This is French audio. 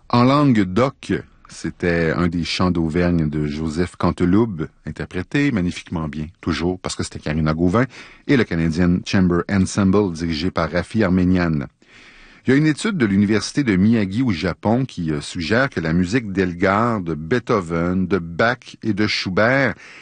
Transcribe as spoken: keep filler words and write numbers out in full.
En langue d'oc, c'était un des chants d'Auvergne de Joseph Canteloube, interprété magnifiquement bien, toujours parce que c'était Karina Gauvin, et le Canadian Chamber Ensemble dirigé par Rafi Armenian. Il y a une étude de l'Université de Miyagi au Japon qui euh, suggère que la musique d'Elgar, de Beethoven, de Bach et de Schubert